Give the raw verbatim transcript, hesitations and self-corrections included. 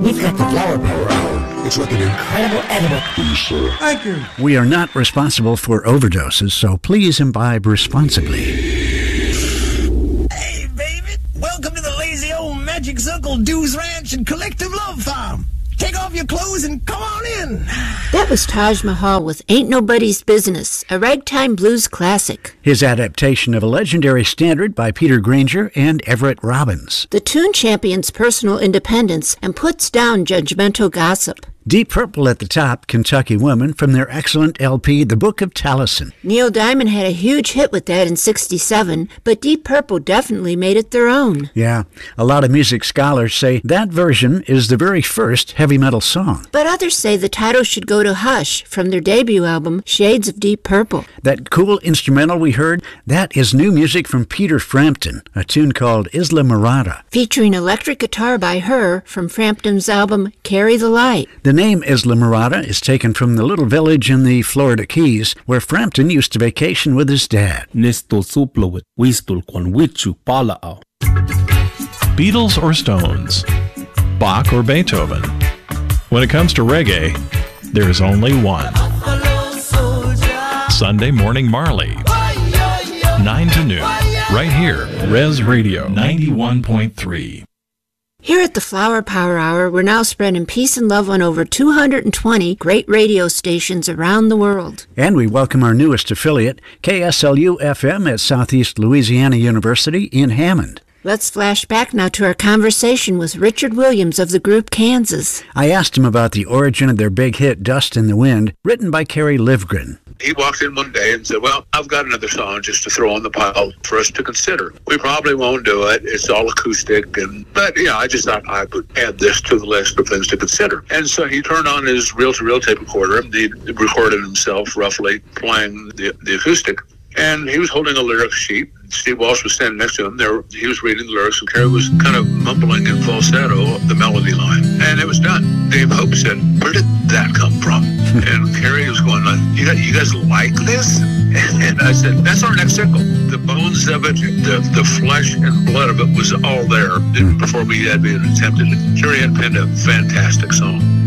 We've got the Flower Power Hour. It's like an incredible edible. Please, sir. Thank you. We are not responsible for overdoses, so please imbibe responsibly. Hey, baby. Welcome to the lazy old Magic Circle Dew's Ranch and Collective Love Farm. Take off your clothes and come on in. That was Taj Mahal with Ain't Nobody's Business, a ragtime blues classic. His adaptation of a legendary standard by Peter Granger and Everett Robbins. The tune champions personal independence and puts down judgmental gossip. Deep Purple at the top, Kentucky Woman, from their excellent L P, The Book of Taliesin. Neil Diamond had a huge hit with that in sixty-seven, but Deep Purple definitely made it their own. Yeah, a lot of music scholars say that version is the very first heavy metal song. But others say the title should go to Hush from their debut album, Shades of Deep Purple. That cool instrumental we heard, that is new music from Peter Frampton, a tune called Isla Mirada. Featuring electric guitar by her from Frampton's album, Carry the Light. The name Isla Mirada is taken from the little village in the Florida Keys where Frampton used to vacation with his dad. Beatles or Stones? Bach or Beethoven? When it comes to reggae, there is only one. Sunday Morning Marley. nine to noon. Right here, Res Radio ninety-one point three. Here at the Flower Power Hour, we're now spreading peace and love on over two hundred twenty great radio stations around the world. And we welcome our newest affiliate, K S L U F M at Southeast Louisiana University in Hammond. Let's flash back now to our conversation with Richard Williams of the group Kansas. I asked him about the origin of their big hit, Dust in the Wind, written by Kerry Livgren. He walked in one day and said, well, I've got another song just to throw on the pile for us to consider. We probably won't do it. It's all acoustic. and But, yeah, I just thought I would add this to the list of things to consider. And so he turned on his reel-to-reel tape recorder. And he recorded himself roughly playing the, the acoustic. And he was holding a lyric sheet. Steve Walsh was standing next to him. There, he was reading the lyrics, and Kerry was kind of mumbling in falsetto the melody line. And it was done. Dave Hope said, where did that come from? And Kerry was going, you guys, you guys like this? And I said, that's our next single. The bones of it, the, the flesh and blood of it was all there before we had even attempted it. Kerry had penned a fantastic song.